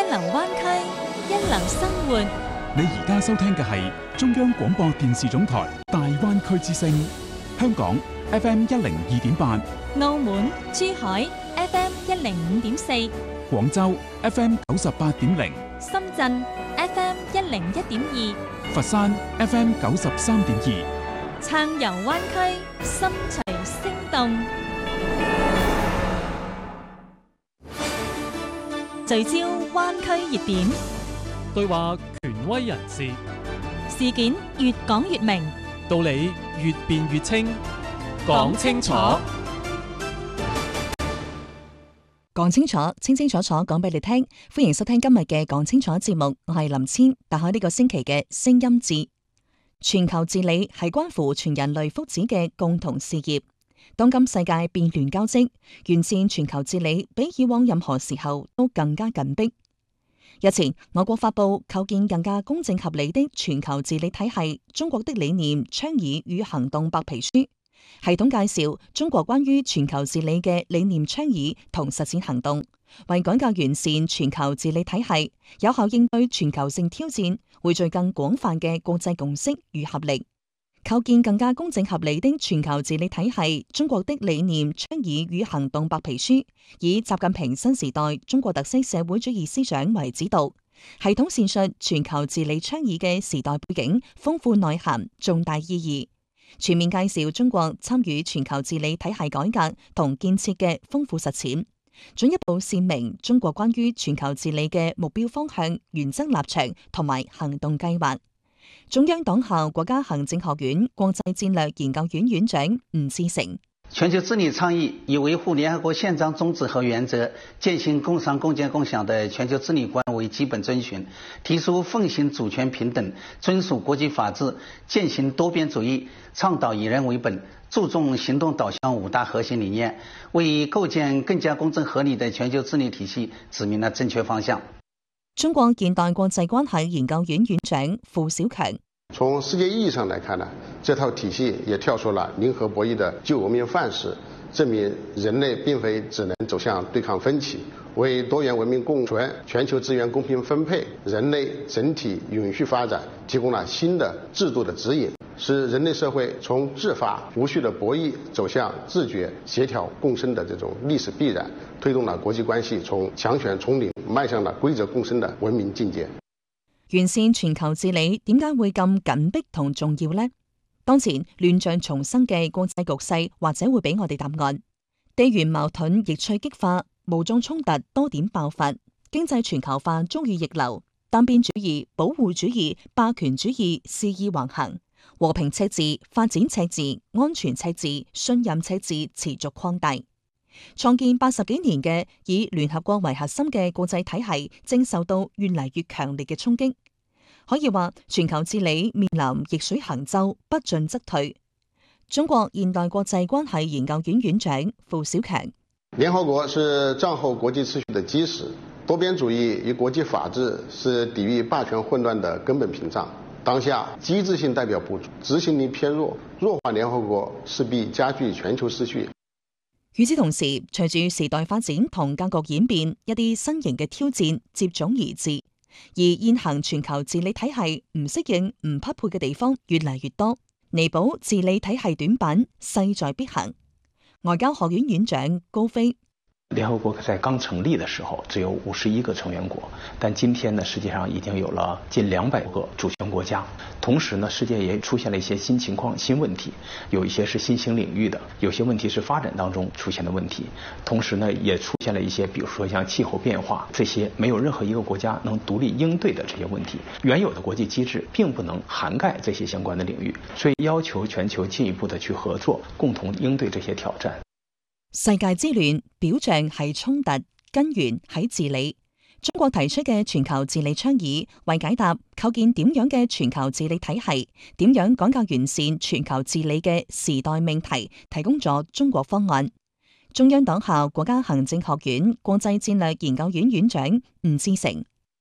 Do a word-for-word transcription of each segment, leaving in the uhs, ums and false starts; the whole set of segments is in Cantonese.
流灣區，一流生活。 你而家收聽嘅係中央廣播電視總台大灣區之聲，香港 F M 一零二點八， 澳門、珠海 F M 一零五點四， 廣州 F M 九十八點零， 深圳 F M 一零一點二， 佛山 F M 九十三點二， 撐遊灣區，心隨聲動。聚焦灣區熱點， 對話權威人士， 事件越講越明， 道理越辯越清，講清楚， 講清楚，清清楚楚講俾你聽。歡迎收聽今日嘅講清楚節目，我係林千，打開呢個星期嘅聲音誌。全球治理係關乎全人類福祉嘅共同事業。當今世界變亂交織，完善全球治理比以往任何時候都更加緊迫。日前，我國發布構建更加公正合理的全球治理體系中國的理念、倡議與行動白皮書，系統介紹中國關於全球治理嘅理念倡議同實踐行動，為改革完善全球治理體系，有效應對全球性挑戰，匯聚更廣泛嘅國際共識與合力。構建更加公正合理的全球治理體系中國的理念、倡議與行動白皮書，以習近平新時代中國特色社會主義思想為指導，系統闡述全球治理倡議嘅時代背景、豐富內涵、重大意義，全面介紹中國參與全球治理體系改革同建設嘅豐富實踐，進一步闡明中國關於全球治理嘅目標方向、原則立場同埋行動計劃。中央黨校國家行政學院國際戰略研究院院長吳志成： 全球治理倡議以維護聯合國憲章宗旨和原則，踐行共商共建共享的全球治理觀為基本遵循，提出奉行主權平等、遵守國際法治、踐行多邊主義、倡導以人為本、注重行動導向五大核心理念，為構建更加公正合理的全球治理體系指明了正確方向。 中國現代國際關係研究院院長傅小強： 從世界意義上來看呢，這套體系也跳出了零和博弈的舊文明範式，證明人類並非只能走向對抗分歧，為多元文明共存、全球資源公平分配、人類整體永續發展提供了新的制度的指引，使人類社會從自發無序的博弈走向自覺協調共生的這種歷史必然，推動了國際關係從強權統領邁向了規則共生的文明境界。 完善全球治理點解會咁緊迫同重要呢？當前亂象叢生嘅國際局勢，或者會俾我哋答案。地緣矛盾逆趨激化，武裝衝突多點爆發，經濟全球化遭遇逆流，單邊主義、保護主義、霸權主義肆意橫行，和平赤字、發展赤字、安全赤字、信任赤字持續擴大。創建八十幾年嘅以聯合國為核心嘅國際體系，正受到越嚟越強烈嘅衝擊。可以話，全球治理面臨逆水行舟，不進則退。中國現代國際關係研究院院長傅小強： 聯合國是戰後國際秩序的基石，多邊主義與國際法治是抵禦霸權混亂的根本屏障。當下機制性代表不足，執行力偏弱，弱化聯合國勢必加劇全球秩序。 與此同時，隨住時代發展同格局演變，一啲新型嘅挑戰接踵而至，而現行全球治理體系唔適應、唔匹配嘅地方越嚟越多，彌補治理體系短板勢在必行。外交學院院長高飛： 聯合國在剛成立的時候只有五十一個成員國，但今天呢，實際上已經有了近兩百個主權國家。同時呢，世界也出現了一些新情況、新問題，有一些是新興領域的，有些問題是發展當中出現的問題。同時呢，也出現了一些，比如說像氣候變化，這些沒有任何一個國家能獨立應對的這些問題。原有的國際機制並不能涵蓋這些相關的領域，所以要求全球進一步的去合作，共同應對這些挑戰。 世界之亂表象係衝突，根源喺治理。中國提出嘅全球治理倡議，為解答構建點樣嘅全球治理體系、點樣改革完善全球治理嘅時代命題，提供咗中國方案。中央黨校國家行政學院國際戰略研究院院長吳志成：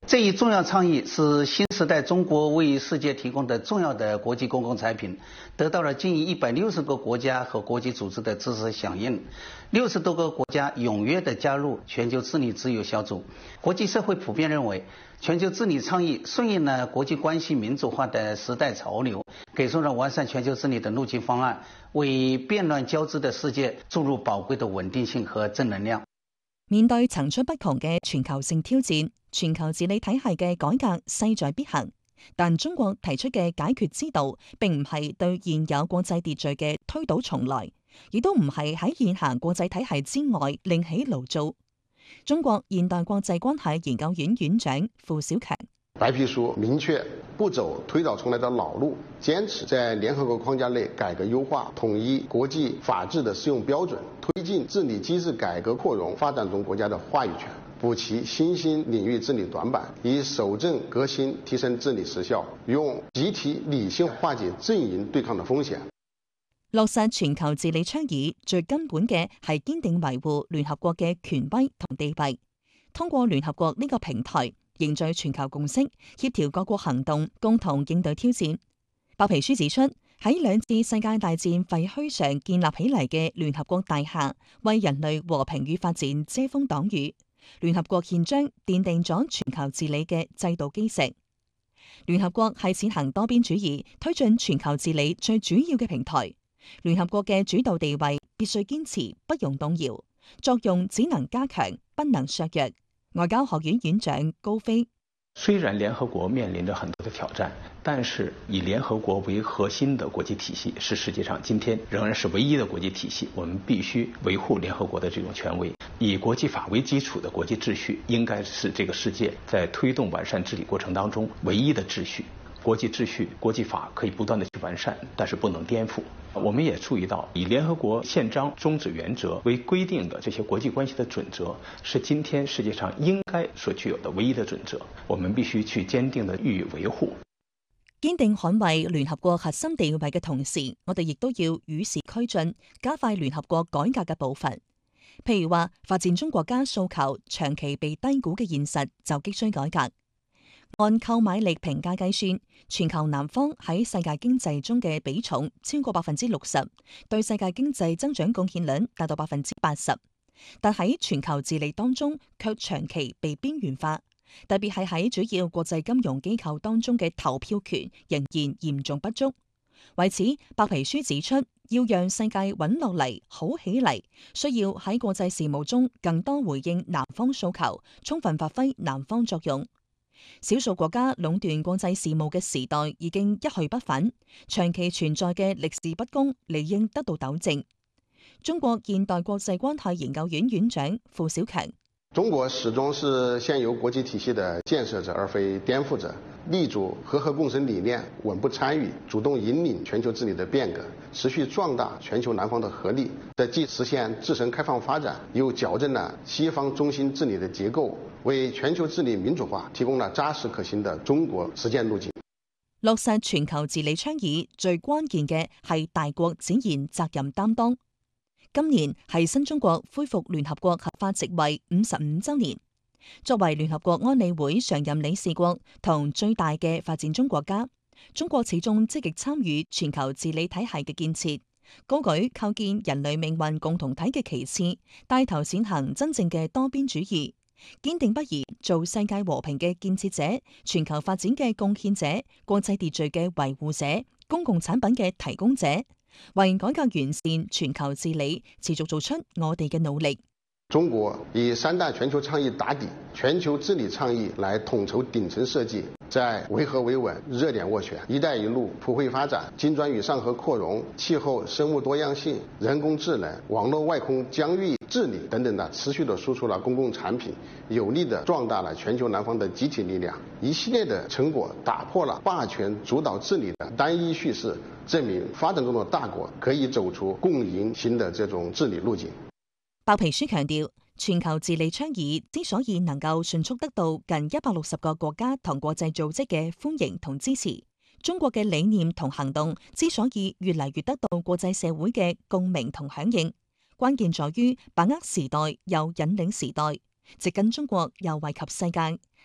这一重要倡议是新时代中国为世界提供的重要的国际公共产品，得到了近一百六十个国家和国际组织的支持响应。六十多个国家踊跃地加入全球治理自由小组。国际社会普遍认为，全球治理倡议顺应了国际关系民主化的时代潮流，给出了完善全球治理的路径方案，为变亂交織的世界注入寶貴的穩定性和正能量。 面對層出不窮嘅全球性挑戰，全球治理體系嘅改革勢在必行。但中國提出嘅解決之道，並唔係對現有國際秩序嘅推倒重來，亦都唔係喺現行國際體系之外另起爐灶。中國現代國際關係研究院院長傅小強。 白皮書明確不走推倒重來的老路，堅持在聯合國框架內改革優化，統一國際法治的適用標準，推進治理機制改革擴容發展中國家的話語權，補齊新興領域治理短板，以守正革新提升治理時效，用集體理性化解陣營對抗的風險。 落實全球治理倡議最根本嘅係堅定維護聯合國嘅權威同地位，通過聯合國呢個平台凝聚全球共識，協調各國行動，共同應對挑戰。白皮書指出，喺兩次世界大戰廢墟上建立起嚟嘅聯合國大廈，為人類和平與發展遮風擋雨。聯合國憲章奠定咗全球治理嘅制度基石。聯合國係踐行多邊主義、推進全球治理最主要嘅平台。聯合國嘅主導地位必須堅持，不容動搖，作用只能加強，不能削弱。外交學院院長高飛： 雖然聯合國面臨着很多的挑戰，但是以聯合國為核心的國際體系是世界上今天仍然是唯一的國際體系，我們必須維護聯合國的這種權威。以國際法為基礎的國際秩序應該是這個世界在推動完善治理過程當中唯一的秩序。國際秩序、國際法可以不斷地去完善，但是不能顛覆。我們也注意到，以聯合國憲章宗旨原則為規定的這些國際關係的準則，是今天世界上應該所具有的唯一的準則。我們必須去堅定地予以維護。 堅定捍衛聯合國核心地位嘅同時，我哋亦都要與時俱進，加快聯合國改革嘅步伐。譬如話，發展中國家訴求長期被低估嘅現實就急需改革。按購買力評價計算，全球南方喺世界經濟中嘅比重超過百分之六十，對世界經濟增長貢獻率達到百分之八十。但喺全球治理當中，卻長期被邊緣化，特別係喺主要國際金融機構當中嘅投票權仍然嚴重不足。為此，白皮書指出，要讓世界穩落嚟、好起嚟，需要喺國際事務中更多回應南方訴求，充分發揮南方作用。少數國家壟斷國際事務嘅時代已經一去不返，長期存在嘅歷史不公理應得到糾正。中國現代國際關係研究院院長傅小強： 中國始終是現有國際體系的建設者，而非顛覆者，力主和合共生理念，穩步參與，主動引領全球治理的變革，持續壯大全球南方的合力，在既實現自身開放發展，又矯正了西方中心治理的結構，為全球治理民主化提供了紮實可行的中國實踐路徑。 落實全球治理倡議最關鍵嘅係大國展現責任擔當。今年係新中國恢復聯合國合法席位五十五週年。作為聯合國安理會常任理事國同最大嘅發展中國家，中國始終積極參與全球治理體系嘅建設，高舉構建人類命運共同體嘅旗幟，帶頭踐行真正嘅多邊主義，堅定不移做世界和平嘅建設者、全球發展嘅貢獻者、國際秩序嘅維護者、公共產品嘅提供者，為改革完善全球治理持續做出我哋嘅努力。 中國以三大全球倡議打底，全球治理倡議來統籌頂層設計，在維和維穩、熱點斡旋、一帶一路、普惠發展、金磚與上合擴容、氣候、生物多樣性、人工智能、網絡外空疆域治理等等的持續的輸出了公共產品，有力的壯大了全球南方的集體力量。一系列的成果打破了霸權主導治理的單一敘事，證明發展中的大國可以走出共贏型的這種治理路徑。 白皮書強調，全球治理倡議之所以能夠迅速得到近一百六十個國家同國際組織嘅歡迎同支持，中國嘅理念同行動之所以越嚟越得到國際社會嘅共鳴同響應，關鍵在於把握時代又引領時代，植根中國又惠及世界，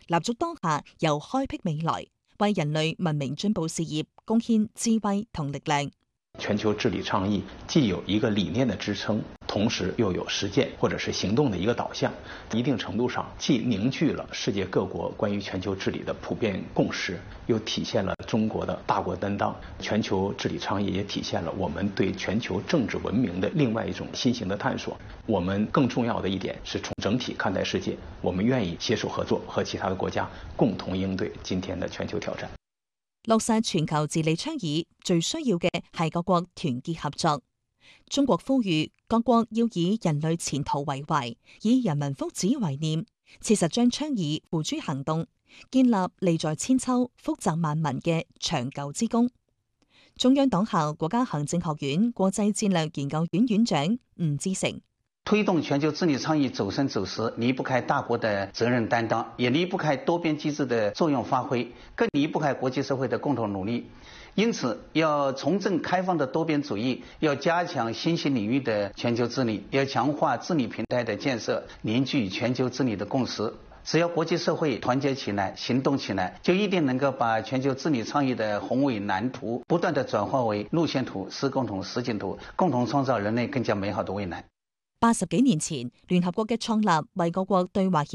立足當下又開闢未來，為人類文明進步事業貢獻智慧同力量。 全球治理倡議既有一個理念的支撐，同時又有實踐或者是行動的一個導向，一定程度上既凝聚了世界各國關於全球治理的普遍共識，又體現了中國的大國擔當。全球治理倡議也體現了我們對全球政治文明的另外一種新型的探索。我們更重要的一點是從整體看待世界，我們願意攜手合作，和其他的國家共同應對今天的全球挑戰。 落實全球治理倡議最需要嘅係各國團結合作。中國呼籲各國要以人類前途為懷，以人民福祉為念，切實將倡議付諸行動，建立利在千秋、福澤萬民嘅長久之功。中央黨校國家行政學院國際戰略研究院院長吳志成。 推動全球治理倡議走深走實，離不開大國的責任擔當，也離不開多邊機制的作用發揮，更離不開國際社會的共同努力。因此，要重振開放的多邊主義，要加強新興領域的全球治理，要強化治理平台的建設，凝聚全球治理的共識。只要國際社會團結起來、行動起來，就一定能夠把全球治理倡議的宏偉藍圖不斷地轉化為路線圖、施工圖、實踐圖，共同創造人類更加美好的未來。 八十幾年前，聯合國嘅創立為各國對華協